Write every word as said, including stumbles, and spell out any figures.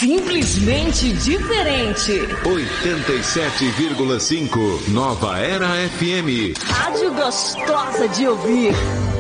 Simplesmente diferente. oitenta e sete vírgula cinco Nova Era F M. Rádio gostosa de ouvir.